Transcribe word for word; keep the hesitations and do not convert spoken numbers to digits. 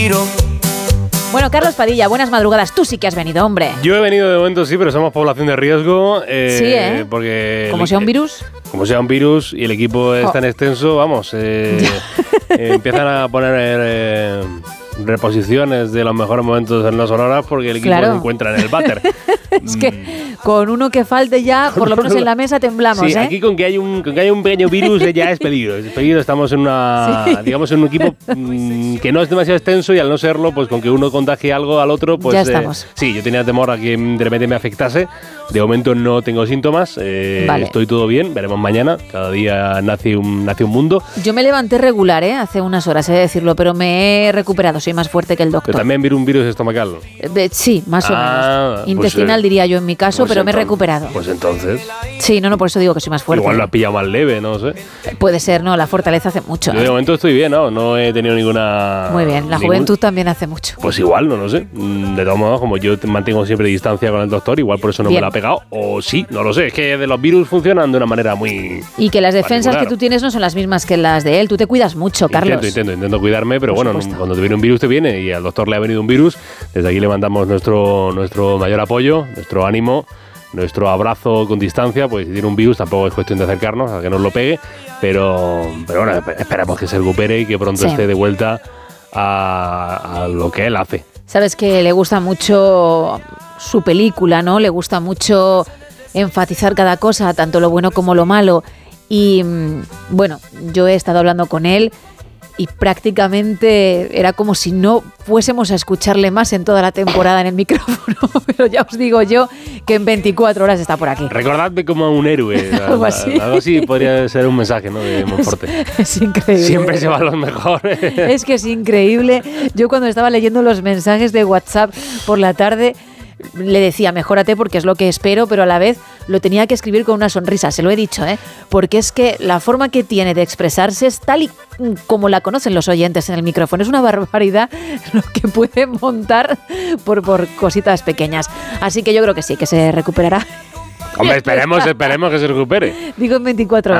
Bueno, Carlos Padilla, buenas madrugadas. Tú sí que has venido, hombre. Yo he venido de momento, sí, pero somos población de riesgo. Eh, sí, ¿eh? Porque como el, sea un virus. Como sea un virus y el equipo es oh. tan extenso, vamos, eh, eh, empiezan a poner eh, reposiciones de los mejores momentos en las sonoras porque el equipo claro. se encuentra en el váter. Es que con uno que falte ya, por lo menos en la mesa temblamos, sí, ¿eh? aquí con que hay un con que hay un pequeño virus ya es peligro. Es peligro, estamos en una, sí. digamos, en un equipo mmm, que no es demasiado extenso y al no serlo, pues con que uno contagie algo al otro, pues ya estamos. Eh, sí, yo tenía temor a que de repente me afectase. De momento no tengo síntomas, eh, vale. estoy todo bien, veremos mañana. Cada día nace un nace un mundo. Yo me levanté regular, ¿eh? Hace unas horas, he de decirlo, pero me he recuperado, soy más fuerte que el doctor. Pero también vi un virus estomacal. Eh, sí, más o ah, menos. Intestinal, pues, diría yo en mi caso, pues pero me he recuperado. Pues entonces. Sí, no, no, por eso digo que soy más fuerte. Igual lo has pillado más leve, no sé. Puede ser, no, la fortaleza hace mucho. Yo de momento estoy bien, ¿no? No he tenido ninguna... Muy bien, la ningún... juventud también hace mucho. Pues igual, no lo sé. De todos modos, como yo mantengo siempre distancia con el doctor, igual por eso no bien. me la ha pegado. O sí, no lo sé. Es que de los virus funcionan de una manera muy... Y que las defensas particular. que tú tienes no son las mismas que las de él. Tú te cuidas mucho, Carlos. Intento, intento, intento cuidarme, pero por bueno, supuesto. cuando te viene un virus te viene y al doctor le ha venido un virus. Desde aquí le mandamos nuestro, nuestro mayor apoyo, nuestro ánimo, nuestro abrazo con distancia. Pues si tiene un virus tampoco es cuestión de acercarnos a que nos lo pegue, pero, pero bueno, esperamos que se recupere y que pronto sí. esté de vuelta a, a lo que él hace. Sabes que le gusta mucho su película, ¿no? Le gusta mucho enfatizar cada cosa, tanto lo bueno como lo malo. Y bueno, yo he estado hablando con él y prácticamente era como si no fuésemos a escucharle más en toda la temporada en el micrófono, pero ya os digo yo que en veinticuatro horas está por aquí. Recordadme como un héroe. Algo así. Algo así podría ser un mensaje, ¿no? De Monforte. Es, es increíble. Siempre se van los mejores. Es que es increíble. Yo cuando estaba leyendo los mensajes de WhatsApp por la tarde, le decía, mejórate porque es lo que espero, pero a la vez lo tenía que escribir con una sonrisa, se lo he dicho, ¿eh? Porque es que la forma que tiene de expresarse es tal y como la conocen los oyentes en el micrófono. Es una barbaridad lo que puede montar por, por cositas pequeñas. Así que yo creo que sí, que se recuperará. Hombre, esperemos, esperemos que se recupere. Digo en veinticuatro horas.